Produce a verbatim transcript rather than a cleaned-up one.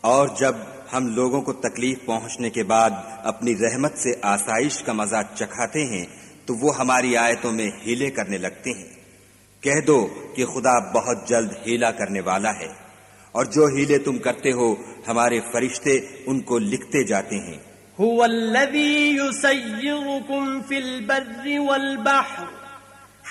और जब हम लोगों को तकलीफ पहुंचने के बाद अपनी रहमत से आसाइश का मजा चखाते हैं तो वो हमारी आयतों में हीले करने लगते हैं। कह दो कि खुदा बहुत जल्द हीला करने वाला है, और जो हीले तुम करते हो हमारे फरिश्ते उनको लिखते जाते हैं। हुवल्लज़ी युसय्यिरुकुम फिल बर्रि वल बहर